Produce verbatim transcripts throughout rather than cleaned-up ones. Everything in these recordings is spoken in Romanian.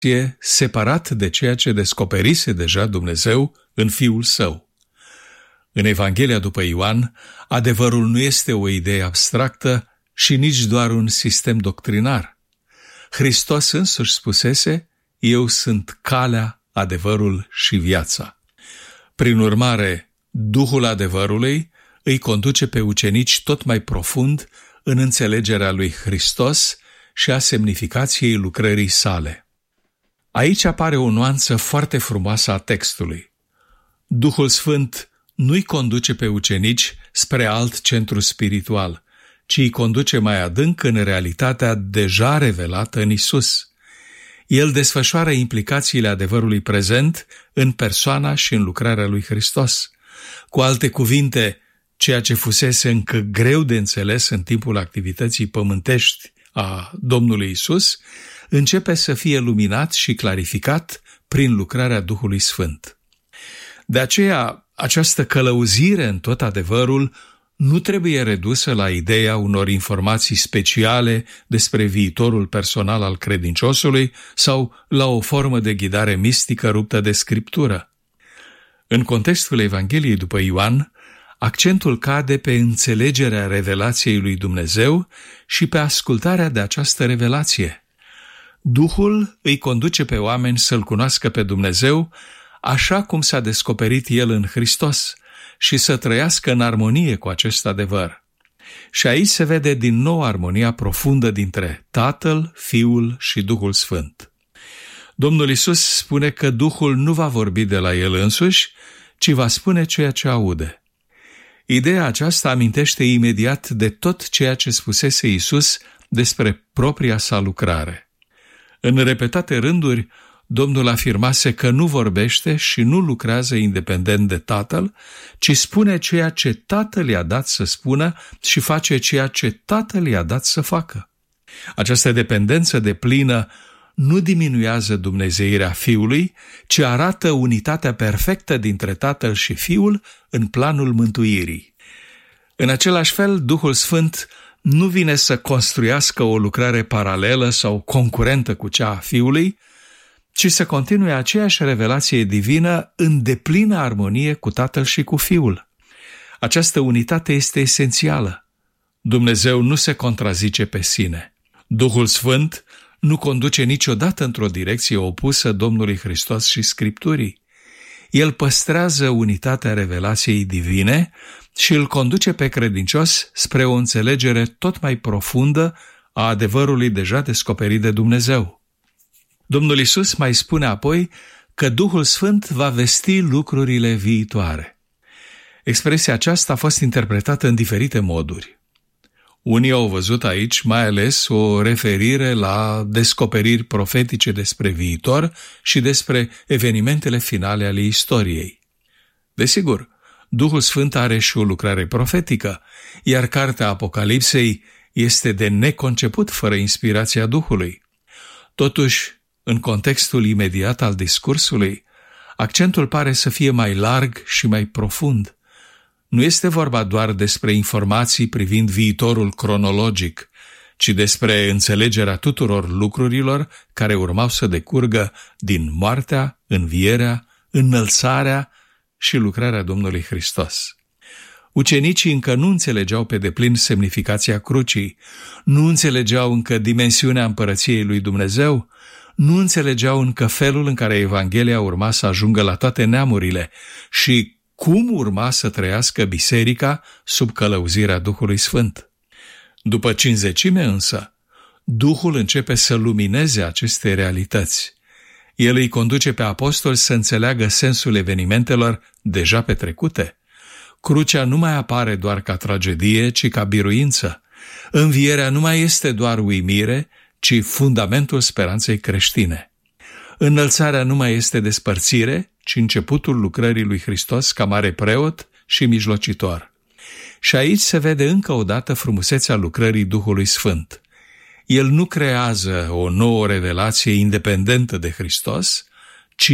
e separat de ceea ce descoperise deja Dumnezeu în Fiul Său. În Evanghelia după Ioan, adevărul nu este o idee abstractă și nici doar un sistem doctrinar. Hristos însuși spusese: eu sunt calea, adevărul și viața. Prin urmare, Duhul adevărului îi conduce pe ucenici tot mai profund în înțelegerea lui Hristos și a semnificației lucrării sale. Aici apare o nuanță foarte frumoasă a textului. Duhul Sfânt nu-i conduce pe ucenici spre alt centru spiritual, ci îi conduce mai adânc în realitatea deja revelată în Isus. El desfășoară implicațiile adevărului prezent în persoana și în lucrarea lui Hristos. Cu alte cuvinte, ceea ce fusese încă greu de înțeles în timpul activității pământești a Domnului Isus, începe să fie luminat și clarificat prin lucrarea Duhului Sfânt. De aceea, această călăuzire în tot adevărul nu trebuie redusă la ideea unor informații speciale despre viitorul personal al credinciosului sau la o formă de ghidare mistică ruptă de Scriptură. În contextul Evangheliei după Ioan, accentul cade pe înțelegerea revelației lui Dumnezeu și pe ascultarea de această revelație. Duhul îi conduce pe oameni să-L cunoască pe Dumnezeu așa cum s-a descoperit El în Hristos și să trăiască în armonie cu acest adevăr. Și aici se vede din nou armonia profundă dintre Tatăl, Fiul și Duhul Sfânt. Domnul Iisus spune că Duhul nu va vorbi de la El însuși, ci va spune ceea ce aude. Ideea aceasta amintește imediat de tot ceea ce spusese Iisus despre propria sa lucrare. În repetate rânduri, Domnul afirmase că nu vorbește și nu lucrează independent de Tatăl, ci spune ceea ce Tatăl i-a dat să spună și face ceea ce Tatăl i-a dat să facă. Această dependență deplină nu diminuează dumnezeirea Fiului, ci arată unitatea perfectă dintre Tatăl și Fiul în planul mântuirii. În același fel, Duhul Sfânt nu vine să construiască o lucrare paralelă sau concurentă cu cea a Fiului, ci să continue aceeași revelație divină în deplină armonie cu Tatăl și cu Fiul. Această unitate este esențială. Dumnezeu nu se contrazice pe sine. Duhul Sfânt nu conduce niciodată într-o direcție opusă Domnului Hristos și Scripturii. El păstrează unitatea revelației divine și îl conduce pe credincios spre o înțelegere tot mai profundă a adevărului deja descoperit de Dumnezeu. Domnul Iisus mai spune apoi că Duhul Sfânt va vesti lucrurile viitoare. Expresia aceasta a fost interpretată în diferite moduri. Unii au văzut aici mai ales o referire la descoperiri profetice despre viitor și despre evenimentele finale ale istoriei. Desigur, Duhul Sfânt are și o lucrare profetică, iar cartea Apocalipsei este de neconceput fără inspirația Duhului. Totuși, în contextul imediat al discursului, accentul pare să fie mai larg și mai profund. Nu este vorba doar despre informații privind viitorul cronologic, ci despre înțelegerea tuturor lucrurilor care urmau să decurgă din moartea, învierea, înălțarea și lucrarea Domnului Hristos. Ucenicii încă nu înțelegeau pe deplin semnificația crucii, nu înțelegeau încă dimensiunea împărăției lui Dumnezeu, nu înțelegeau încă felul în care Evanghelia urma să ajungă la toate neamurile și cum urma să trăiască biserica sub călăuzirea Duhului Sfânt. După cincizecime însă, Duhul începe să lumineze aceste realități. El îi conduce pe apostoli să înțeleagă sensul evenimentelor deja petrecute. Crucea nu mai apare doar ca tragedie, ci ca biruință. Învierea nu mai este doar uimire, ci fundamentul speranței creștine. Înălțarea nu mai este despărțire, ci începutul lucrării lui Hristos ca mare preot și mijlocitor. Și aici se vede încă o dată frumusețea lucrării Duhului Sfânt. El nu creează o nouă revelație independentă de Hristos, ci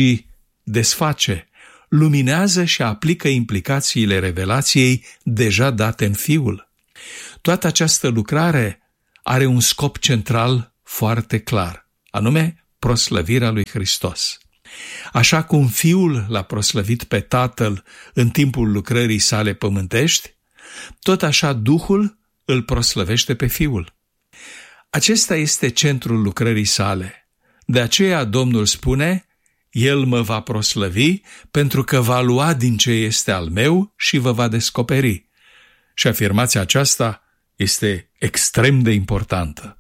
desface, luminează și aplică implicațiile revelației deja date în Fiul. Toată această lucrare are un scop central foarte clar, anume proslăvirea lui Hristos. Așa cum Fiul l-a proslăvit pe Tatăl în timpul lucrării sale pământești, tot așa Duhul îl proslăvește pe Fiul. Acesta este centrul lucrării sale. De aceea Domnul spune: El mă va proslăvi pentru că va lua din ce este al meu și vă va descoperi. Și afirmația aceasta este extrem de importantă.